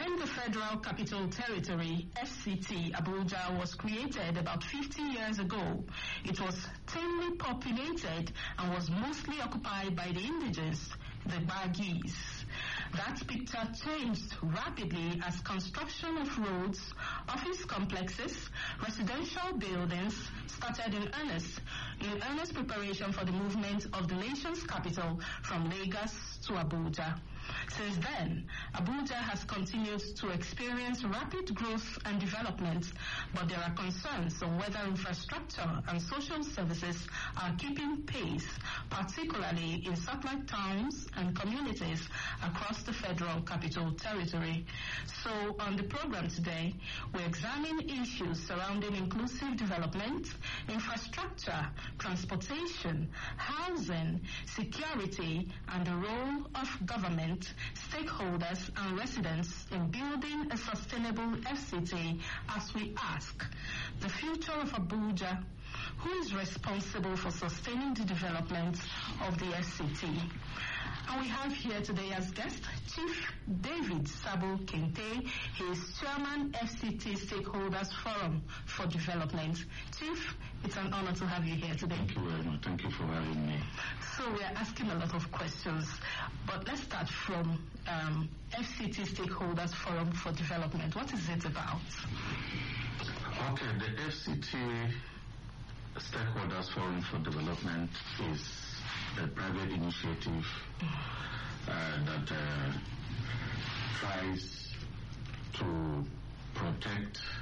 When the Federal Capital Territory, FCT, Abuja, was created about 50 years ago, it was thinly populated and was mostly occupied by the indigenous, the Bagis. That picture changed rapidly as construction of roads, office complexes, residential buildings started in earnest preparation for the movement of the nation's capital from Lagos to Abuja. Since then, Abuja has continued to experience rapid growth and development, but there are concerns on whether infrastructure and social services are keeping pace, particularly in satellite towns and communities across the Federal Capital Territory. So, on the program today, we examine issues surrounding inclusive development, infrastructure, transportation, housing, security, and the role of government, stakeholders, and residents in building a sustainable FCT as we ask, the future of Abuja, who is responsible for sustaining the development of the FCT? And we have here today as guest Chief David Sabo Kente. He is Chairman FCT Stakeholders Forum for Development. Chief, it's an honor to have you here today. Thank you very much. Thank you for having me. So we are asking a lot of questions, but let's start from FCT Stakeholders Forum for Development. What is it about? Okay, the FCT Stakeholders Forum for Development is a private initiative that tries to protect